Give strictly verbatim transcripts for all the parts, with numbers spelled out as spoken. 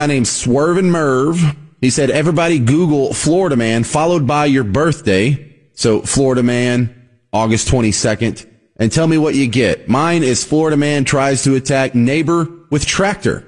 guy named Swervin' Merv. He said, everybody Google Florida man followed by your birthday. So Florida man, August twenty-second. And tell me what you get. Mine is Florida man tries to attack neighbor with tractor.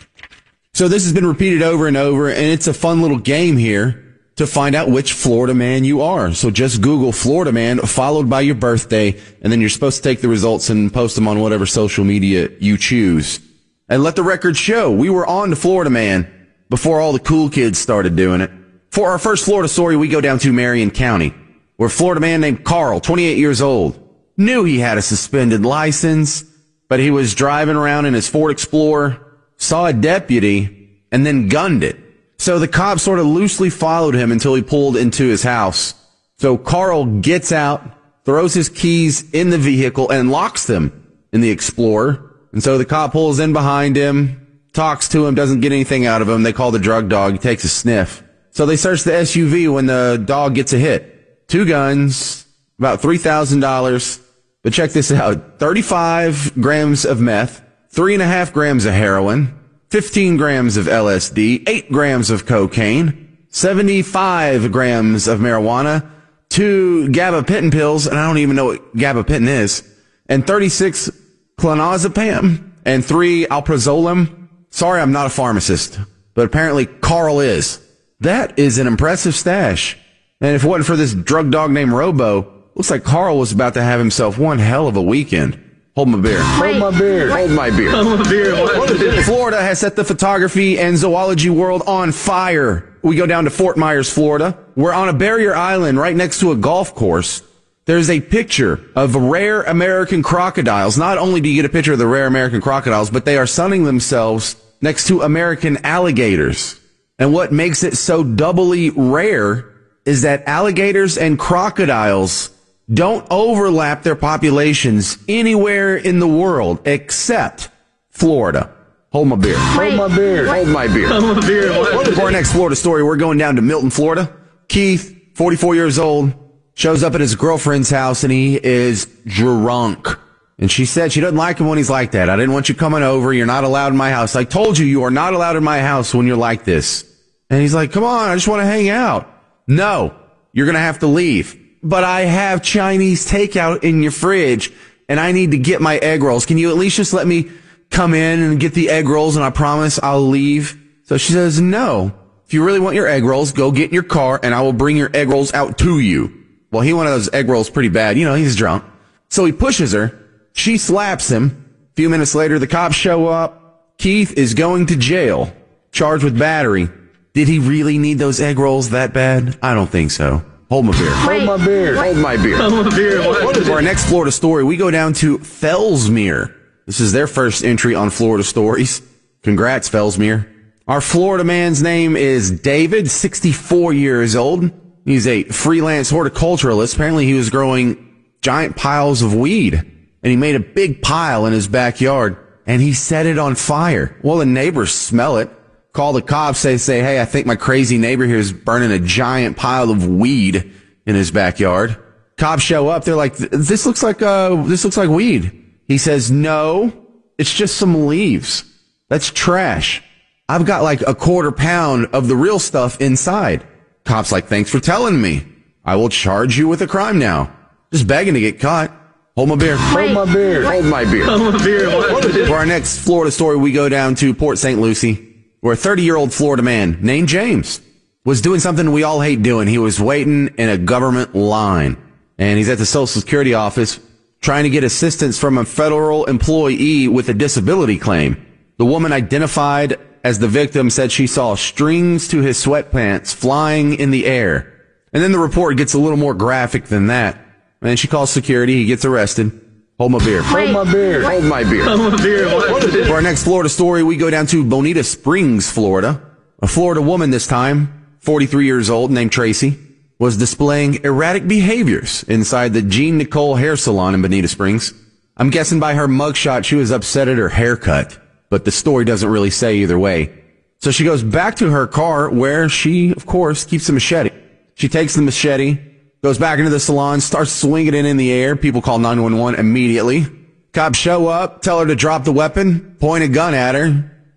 So this has been repeated over and over, and it's a fun little game here to find out which Florida man you are. So just Google Florida man followed by your birthday, and then you're supposed to take the results and post them on whatever social media you choose. And let the record show, we were on to Florida man before all the cool kids started doing it. For our first Florida story, we go down to Marion County, where a Florida man named Carl, twenty-eight years old, knew he had a suspended license, but he was driving around in his Ford Explorer, saw a deputy, and then gunned it. So the cop sort of loosely followed him until he pulled into his house. So Carl gets out, throws his keys in the vehicle, and locks them in the Explorer. And so the cop pulls in behind him, talks to him, doesn't get anything out of him. They call the drug dog. He takes a sniff. So they search the S U V when the dog gets a hit. Two guns, about three thousand dollars. But check this out. thirty-five grams of meth, three and a half grams of heroin, fifteen grams of L S D, eight grams of cocaine, seventy-five grams of marijuana, two gabapentin pills, and I don't even know what gabapentin is, and thirty-six clonazepam, and three alprazolam. Sorry, I'm not a pharmacist, but apparently Carl is. That is an impressive stash. And if it wasn't for this drug dog named Robo, looks like Carl was about to have himself one hell of a weekend. Hold my beer. Hold my beer. Hold my beer. Hold my beer. What is it? Florida has set the photography and zoology world on fire. We go down to Fort Myers, Florida. We're on a barrier island right next to a golf course. There's a picture of rare American crocodiles. Not only do you get a picture of the rare American crocodiles, but they are sunning themselves next to American alligators. And what makes it so doubly rare is that alligators and crocodiles don't overlap their populations anywhere in the world except Florida. Hold my beer. Hold my beer. Hold my beer. Hold my beer. What is For our it? next Florida story, we're going down to Milton, Florida. Keith, forty-four years old, shows up at his girlfriend's house and he is drunk. And she said she doesn't like him when he's like that. I didn't want you coming over. You're not allowed in my house. I told you you are not allowed in my house when you're like this. And he's like, come on, I just want to hang out. No, you're going to have to leave. But I have Chinese takeout in your fridge, and I need to get my egg rolls. Can you at least just let me come in and get the egg rolls, and I promise I'll leave? So she says, no. If you really want your egg rolls, go get in your car, and I will bring your egg rolls out to you. Well, he wanted those egg rolls pretty bad. You know, he's drunk. So he pushes her. She slaps him. A few minutes later, the cops show up. Keith is going to jail, charged with battery. Did he really need those egg rolls that bad? I don't think so. Hold my beer. Hold my beer. Hold my beer. Hold my beer. What is For our it? next Florida story, we go down to Fellsmere. This is their first entry on Florida Stories. Congrats, Fellsmere. Our Florida man's name is David, sixty-four years old. He's a freelance horticulturalist. Apparently he was growing giant piles of weed, and he made a big pile in his backyard, and he set it on fire. Well, the neighbors smell it. Call the cops. They say, hey, I think my crazy neighbor here is burning a giant pile of weed in his backyard. Cops show up. They're like, this looks like, uh, this looks like weed. He says, no, it's just some leaves. That's trash. I've got like a quarter pound of the real stuff inside. Cops like, thanks for telling me. I will charge you with a crime now. Just begging to get caught. Hold my beer. Hold my beer. Hold my beer. Hold my beer. What is it? For our next Florida story, we go down to Port Saint Lucie, where a thirty-year-old Florida man named James was doing something we all hate doing. He was waiting in a government line, and he's at the Social Security office trying to get assistance from a federal employee with a disability claim. The woman identified as the victim said she saw strings to his sweatpants flying in the air. And then the report gets a little more graphic than that. And she calls security. He gets arrested. Hold my beer. Hold my beer. Hold my beer. Hold my beer. What is it? For our next Florida story, we go down to Bonita Springs, Florida. A Florida woman this time, forty-three years old, named Tracy, was displaying erratic behaviors inside the Jean Nicole hair salon in Bonita Springs. I'm guessing by her mugshot she was upset at her haircut, but the story doesn't really say either way. So she goes back to her car where she, of course, keeps a machete. She takes the machete, goes back into the salon, starts swinging it in the air. People call nine one one immediately. Cops show up, tell her to drop the weapon, point a gun at her.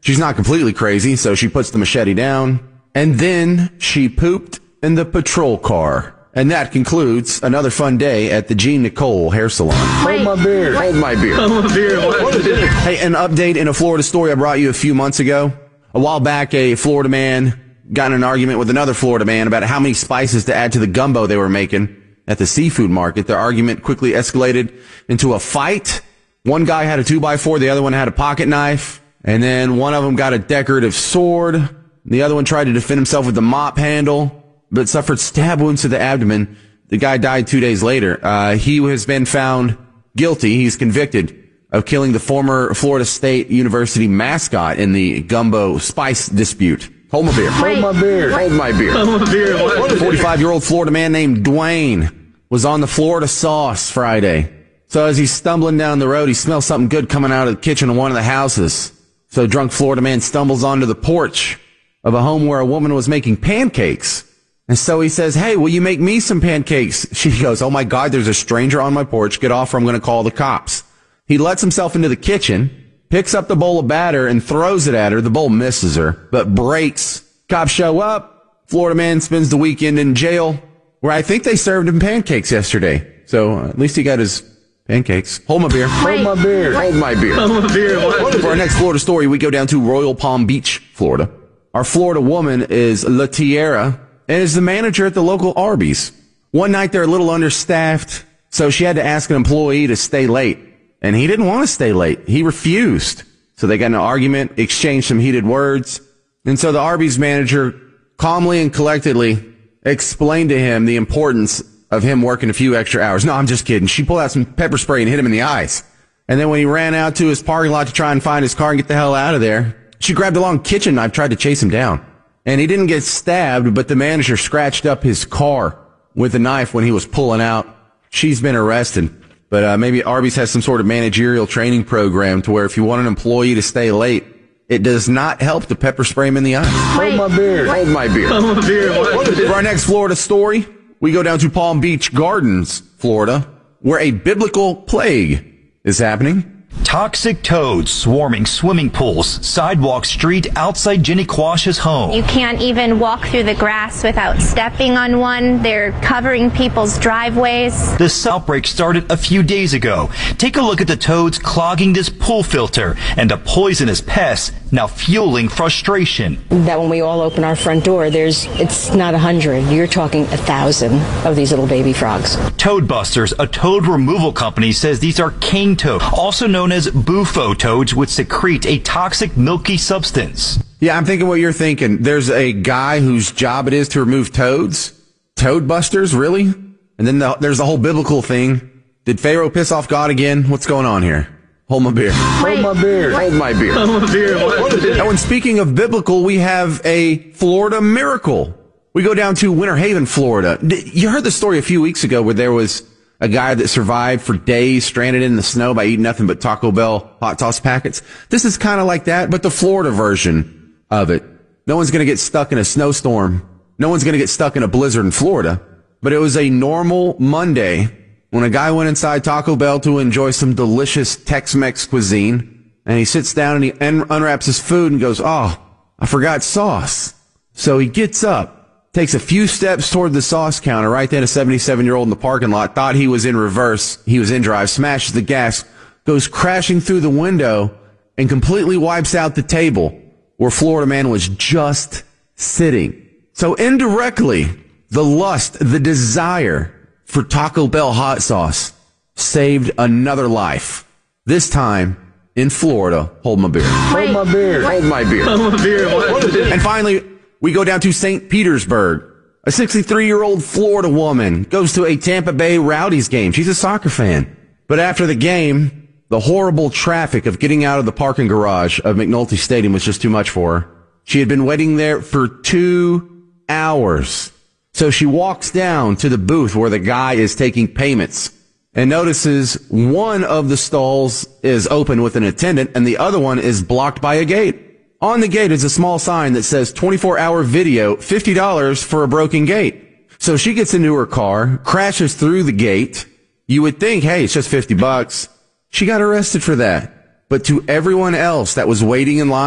She's not completely crazy, so she puts the machete down. And then she pooped in the patrol car. And that concludes another fun day at the Jean Nicole Hair Salon. Hold my beer. Hold my beer. Hold my beer. What is this? Hey, an update in a Florida story I brought you a few months ago. A while back, a Florida man got in an argument with another Florida man about how many spices to add to the gumbo they were making at the seafood market. Their argument quickly escalated into a fight. One guy had a two by four, the other one had a pocket knife, and then one of them got a decorative sword. The other one tried to defend himself with the mop handle, but suffered stab wounds to the abdomen. The guy died two days later. Uh, he has been found guilty. He's convicted of killing the former Florida State University mascot in the gumbo spice dispute. Hold my beer. Hold my beer. Hold my beer. Hold my beer. What is this? forty-five-year-old Florida man named Dwayne was on the Florida Sauce Friday. So as he's stumbling down the road, he smells something good coming out of the kitchen of one of the houses. So drunk Florida man stumbles onto the porch of a home where a woman was making pancakes. And so he says, "Hey, will you make me some pancakes?" She goes, "Oh my God, there's a stranger on my porch. Get off or I'm going to call the cops." He lets himself into the kitchen, picks up the bowl of batter and throws it at her. The bowl misses her, but breaks. Cops show up. Florida man spends the weekend in jail, where I think they served him pancakes yesterday. So uh, at least he got his pancakes. Hold my beer. Hold my beer. Hold my beer. Hold my beer. What is For our this? next Florida story, we go down to Royal Palm Beach, Florida. Our Florida woman is La Tierra and is the manager at the local Arby's. One night they're a little understaffed, so she had to ask an employee to stay late. And he didn't want to stay late. He refused. So they got in an argument, exchanged some heated words. And so the Arby's manager calmly and collectedly explained to him the importance of him working a few extra hours. No, I'm just kidding. She pulled out some pepper spray and hit him in the eyes. And then when he ran out to his parking lot to try and find his car and get the hell out of there, she grabbed a long kitchen knife, tried to chase him down. And he didn't get stabbed, but the manager scratched up his car with a knife when he was pulling out. She's been arrested. But uh, maybe Arby's has some sort of managerial training program to where if you want an employee to stay late, it does not help to pepper spray him in the eye. Hold my beer. Hold my beer. Hold my beer. What is this? For our next Florida story, we go down to Palm Beach Gardens, Florida, where a biblical plague is happening. Toxic toads swarming swimming pools, sidewalk street outside Jenny Quash's home. You can't even walk through the grass without stepping on one. They're covering people's driveways. This outbreak started a few days ago. Take a look at the toads clogging this pool filter and a poisonous pest now fueling frustration. That when we all open our front door, there's it's not a hundred. You're talking a thousand of these little baby frogs. Toadbusters, a toad removal company, says these are cane toad, also known as bufo toads, which secrete a toxic milky substance. Yeah, I'm thinking what you're thinking. There's a guy whose job it is to remove toads. Toadbusters, really? And then the, there's the whole biblical thing. Did Pharaoh piss off God again? What's going on here? Hold my beer. Hold my beer. Hold my beer. Hold my beer. What is this? Now, when speaking of biblical, we have a Florida miracle. We go down to Winter Haven, Florida. You heard the story a few weeks ago where there was a guy that survived for days stranded in the snow by eating nothing but Taco Bell hot sauce packets. This is kind of like that, but the Florida version of it. No one's going to get stuck in a snowstorm. No one's going to get stuck in a blizzard in Florida. But it was a normal Monday when a guy went inside Taco Bell to enjoy some delicious Tex-Mex cuisine. And he sits down and he un- unwraps his food and goes, "Oh, I forgot sauce." So he gets up, takes a few steps toward the sauce counter. Right then, a seventy-seven-year-old in the parking lot thought he was in reverse. He was in drive, smashes the gas, goes crashing through the window, and completely wipes out the table where Florida man was just sitting. So indirectly, the lust, the desire for Taco Bell hot sauce saved another life. This time in Florida. Hold my beer. Hold my beer. Hold my beer. Hold my beer. What is this? And finally, we go down to Saint Petersburg. A sixty-three-year-old Florida woman goes to a Tampa Bay Rowdies game. She's a soccer fan. But after the game, the horrible traffic of getting out of the parking garage of McNulty Stadium was just too much for her. She had been waiting there for two hours. So she walks down to the booth where the guy is taking payments and notices one of the stalls is open with an attendant and the other one is blocked by a gate. On the gate is a small sign that says twenty-four hour video, fifty dollars for a broken gate. So she gets into her car, crashes through the gate. You would think, hey, it's just fifty bucks. She got arrested for that. But to everyone else that was waiting in line,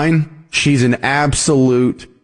She's an absolute